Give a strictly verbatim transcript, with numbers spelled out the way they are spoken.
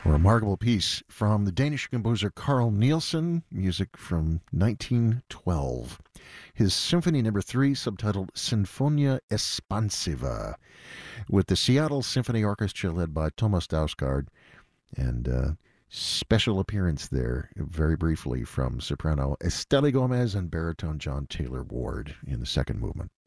A remarkable piece from the Danish composer Carl Nielsen, music from nineteen twelve. His Symphony Number Three, subtitled Sinfonia Espansiva, with the Seattle Symphony Orchestra led by Thomas Dausgaard, and uh, special appearance there, very briefly, from soprano Estelle Gomez and baritone John Taylor Ward in the second movement.